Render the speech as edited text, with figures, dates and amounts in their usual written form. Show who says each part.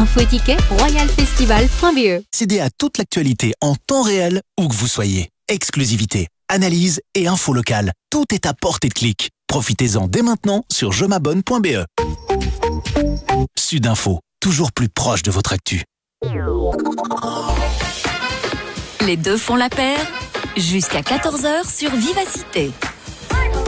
Speaker 1: Info et tickets, royalfestival.be.
Speaker 2: Accédez à toute l'actualité en temps réel, où que vous soyez. Exclusivité, analyse et info locale. Tout est à portée de clic. Profitez-en dès maintenant sur jemabonne.be. Sudinfo, toujours plus proche de votre actu.
Speaker 3: Les deux font la paire, jusqu'à 14h sur Vivacité.